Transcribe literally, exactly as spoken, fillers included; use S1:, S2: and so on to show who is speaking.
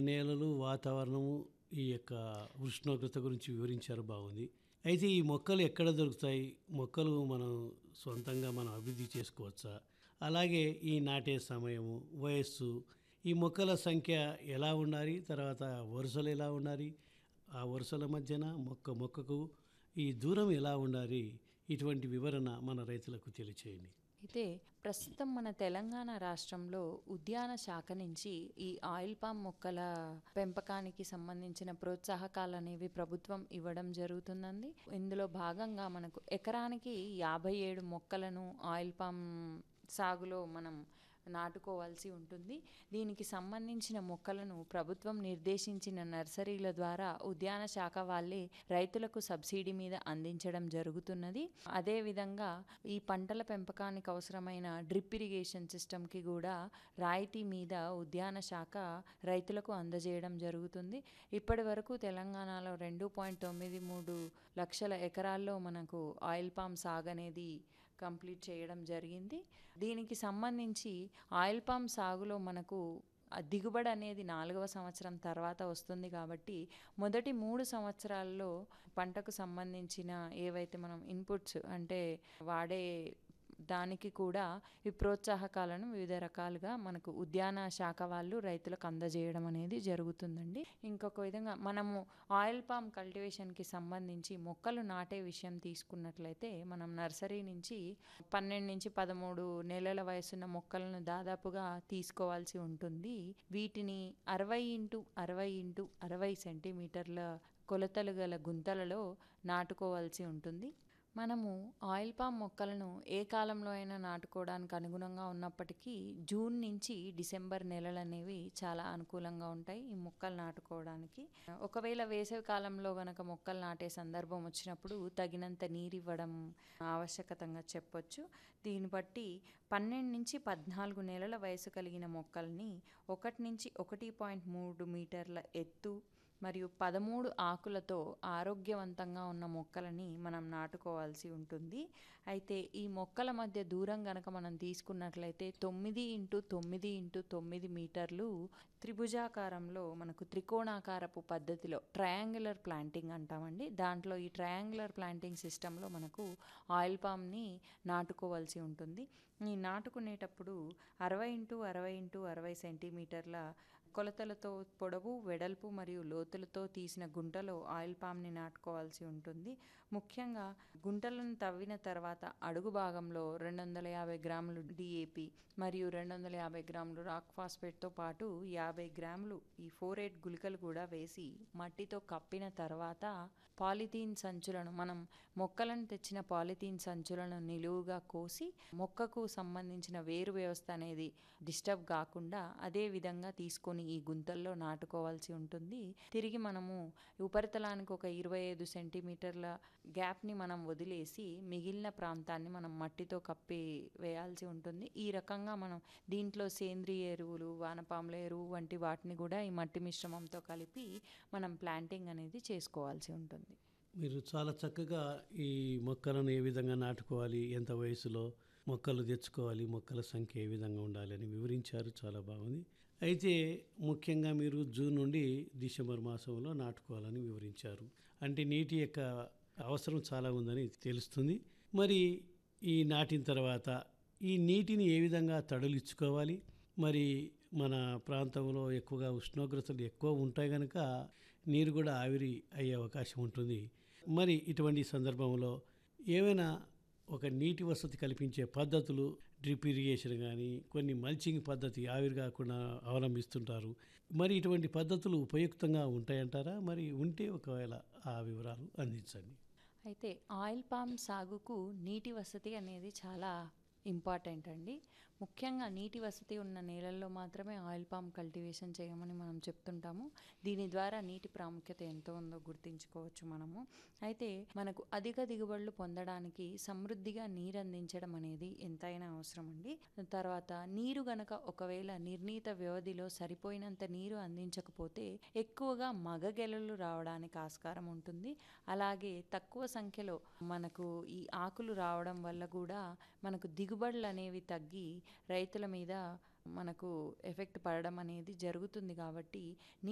S1: నేలలు, వాతావరణము, ఈ యొక్క ఉష్ణోగ్రత గురించి వివరించారు బాగుంది. అయితే ఈ మొక్కలు ఎక్కడ దొరుకుతాయి? మొక్కలు మనం సొంతంగా మనం అభివృద్ధి చేసుకోవచ్చా? అలాగే ఈ నాటే సమయము, వయస్సు, ఈ మొక్కల సంఖ్య ఎలా ఉండాలి? తర్వాత వరుసలు ఎలా ఉండాలి? ఆ వరుసల మధ్యన మొక్క మొక్కకు ఈ దూరం ఎలా ఉండాలి? ఇటువంటి వివరణ మన రైతులకు తెలియచేయండి.
S2: అయితే ప్రస్తుతం మన తెలంగాణ రాష్ట్రంలో ఉద్యాన శాఖ నుంచి ఈ ఆయిల్ పామ్ మొక్కల పెంపకానికి సంబంధించిన ప్రోత్సాహకాలు అనేవి ప్రభుత్వం ఇవ్వడం జరుగుతుందండి. ఇందులో భాగంగా మనకు ఎకరానికి యాభై ఏడు మొక్కలను ఆయిల్ పామ్ సాగులో మనం నాటుకోవాల్సి ఉంటుంది. దీనికి సంబంధించిన మొక్కలను ప్రభుత్వం నిర్దేశించిన నర్సరీల ద్వారా ఉద్యాన శాఖ వాళ్ళే రైతులకు సబ్సిడీ మీద అందించడం జరుగుతున్నది. అదేవిధంగా ఈ పంటల పెంపకానికి అవసరమైన డ్రిప్ ఇరిగేషన్ సిస్టమ్కి కూడా రాయితీ మీద ఉద్యాన శాఖ రైతులకు అందజేయడం జరుగుతుంది. ఇప్పటి వరకు తెలంగాణలో రెండు పాయింట్ తొమ్మిది మూడు లక్షల ఎకరాల్లో మనకు ఆయిల్ పామ్ సాగు అనేది కంప్లీట్ చేయడం జరిగింది. దీనికి సంబంధించి ఆయిల్ పామ్ సాగులో మనకు దిగుబడి అనేది నాలుగవ సంవత్సరం తర్వాత వస్తుంది కాబట్టి మొదటి మూడు సంవత్సరాల్లో పంటకు సంబంధించిన ఏవైతే మనం ఇన్పుట్స్ అంటే వాడే దానికి కూడా ఈ ప్రోత్సాహకాలను వివిధ రకాలుగా మనకు ఉద్యాన శాఖ వాళ్ళు రైతులకు అందజేయడం అనేది జరుగుతుందండి. ఇంకొక విధంగా మనము ఆయిల్ పామ్ కల్టివేషన్కి సంబంధించి మొక్కలు నాటే విషయం తీసుకున్నట్లయితే మనం నర్సరీ నుంచి పన్నెండు నుంచి పదమూడు నెలల వయసున్న మొక్కలను దాదాపుగా తీసుకోవాల్సి ఉంటుంది. వీటిని అరవై ఇంటూ అరవై ఇంటూ అరవై సెంటీమీటర్ల కొలతలు గల గుంతలలో నాటుకోవాల్సి ఉంటుంది. మనము ఆయిల్ పామ్ మొక్కలను ఏ కాలంలో అయినా నాటుకోవడానికి అనుగుణంగా ఉన్నప్పటికీ జూన్ నుంచి డిసెంబర్ నెలలు అనేవి చాలా అనుకూలంగా ఉంటాయి ఈ మొక్కలు నాటుకోవడానికి. ఒకవేళ వేసవి కాలంలో గనక మొక్కలు నాటే సందర్భం వచ్చినప్పుడు తగినంత నీరు ఇవ్వడం ఆవశ్యకతంగా చెప్పొచ్చు. దీన్ని బట్టి పన్నెండు నుంచి పద్నాలుగు నెలల వయసు కలిగిన మొక్కల్ని ఒకటి నుంచి ఒకటి పాయింట్ మూడు మీటర్ల ఎత్తు మరియు పదమూడు ఆకులతో ఆరోగ్యవంతంగా ఉన్న మొక్కలని మనం నాటుకోవాల్సి ఉంటుంది. అయితే ఈ మొక్కల మధ్య దూరం గనక మనం తీసుకున్నట్లయితే తొమ్మిది ఇంటూ తొమ్మిది ఇంటూ తొమ్మిది మీటర్లు త్రిభుజాకారంలో మనకు త్రికోణాకారపు పద్ధతిలో ట్రయాంగులర్ ప్లాంటింగ్ అంటామండి. దాంట్లో ఈ ట్రయాంగులర్ ప్లాంటింగ్ సిస్టంలో మనకు ఆయిల్ పామ్ని నాటుకోవాల్సి ఉంటుంది. ఈ నాటుకునేటప్పుడు అరవై ఇంటూ అరవై ఇంటూ అరవై సెంటీమీటర్ల కొలతలతో పొడవు, వెడల్పు మరియు లోతులతో తీసిన గుంటలో ఆయిల్ పామ్ని నాటుకోవాల్సి ఉంటుంది. ముఖ్యంగా గుంటలను తవ్విన తర్వాత అడుగు భాగంలో రెండు వందల యాభై గ్రాములు డిఏపి మరియు రెండు వందల యాభై గ్రాములు రాక్ ఫాస్ఫేట్తో పాటు యాభై గ్రాములు ఈ ఫోర్ ఎయిట్ గుళికలు కూడా వేసి మట్టితో కప్పిన తర్వాత పాలిథీన్ సంచులను మనం మొక్కలను తెచ్చిన పాలిథీన్ సంచులను నిలువుగా కోసి మొక్కకు సంబంధించిన వేరు వ్యవస్థ అనేది డిస్టర్బ్ కాకుండా అదే విధంగా తీసుకొని ఈ గుంతల్లో నాటుకోవాల్సి ఉంటుంది. తిరిగి మనము ఉపరితలానికి ఒక ఇరవై ఐదు సెంటీమీటర్ల గ్యాప్ని మనం వదిలేసి మిగిలిన ప్రాంతాన్ని మనం మట్టితో కప్పి వేయాల్సి ఉంటుంది. ఈ రకంగా మనం దీంట్లో సేంద్రియ ఎరువులు, వానపాముల ఎరువు వంటి వాటిని కూడా ఈ మట్టి మిశ్రమంతో కలిపి మనం ప్లాంటింగ్ అనేది చేసుకోవాల్సి ఉంటుంది.
S1: మీరు చాలా చక్కగా ఈ మొక్కలను ఏ విధంగా నాటుకోవాలి, ఎంత వయసులో మొక్కలు తెచ్చుకోవాలి, మొక్కల సంఖ్య ఏ విధంగా ఉండాలి అని వివరించారు. చాలా బాగుంది. అయితే ముఖ్యంగా మీరు జూన్ నుండి డిసెంబర్ మాసంలో నాటుకోవాలని వివరించారు. అంటే నీటి యొక్క అవసరం చాలా ఉందని తెలుస్తుంది. మరి ఈ నాటిన తర్వాత ఈ నీటిని ఏ విధంగా తడులిచ్చుకోవాలి? మరి మన ప్రాంతంలో ఎక్కువగా ఉష్ణోగ్రతలు ఎక్కువ ఉంటాయి కనుక నీరు కూడా ఆవిరి అయ్యే అవకాశం ఉంటుంది. మరి ఇటువంటి సందర్భంలో ఏమైనా ఒక నీటి వసతి కల్పించే పద్ధతులు, డ్రిప్ ఇరిగేషన్ కానీ కొన్ని మల్చింగ్ పద్ధతి ఆవిరి కాకుండా అవలంబిస్తుంటారు. మరి ఇటువంటి పద్ధతులు ఉపయుక్తంగా ఉంటాయంటారా? మరి ఉంటే ఒకవేళ ఆ వివరాలు అందించండి.
S2: అయితే ఆయిల్ పామ్ సాగుకు నీటి వసతి అనేది చాలా ఇంపార్టెంట్ అండి. ముఖ్యంగా నీటి వసతి ఉన్న నేలల్లో మాత్రమే ఆయిల్ పామ్ కల్టివేషన్ చేయమని మనం చెప్తుంటాము. దీని ద్వారా నీటి ప్రాముఖ్యత ఎంతో ఉందో గుర్తించుకోవచ్చు మనము. అయితే మనకు అధిక దిగుబడులు పొందడానికి సమృద్ధిగా నీరు అందించడం అనేది ఎంతైనా అవసరం అండి. తర్వాత నీరు గనక ఒకవేళ నిర్ణీత వ్యవధిలో సరిపోయినంత నీరు అందించకపోతే ఎక్కువగా మగగెలలు రావడానికి ఆస్కారం ఉంటుంది. అలాగే తక్కువ సంఖ్యలో మనకు ఈ ఆకులు రావడం వల్ల కూడా మనకు దిగుబడులు అనేవి తగ్గి రైతుల మీద మనకు ఎఫెక్ట్ పడడం అనేది జరుగుతుంది. కాబట్టి